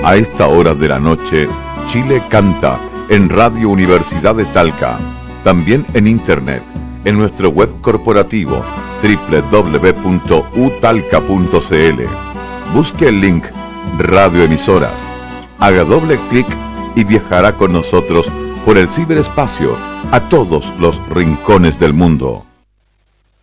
A esta hora de la noche, Chile canta en Radio Universidad de Talca. También en internet, en nuestro web corporativo www.utalca.cl. Busque el link Radioemisoras. Haga doble clic y viajará con nosotros por el ciberespacio a todos los rincones del mundo.